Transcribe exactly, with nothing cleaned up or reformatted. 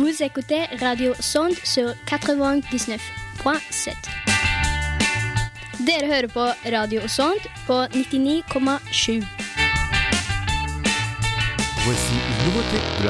Vous écoutez Radio Sonde sur quatre-vingt-dix-neuf point sept. Dere hører på Radio Sonde på nittini komma sju. Voici une nouveauté de la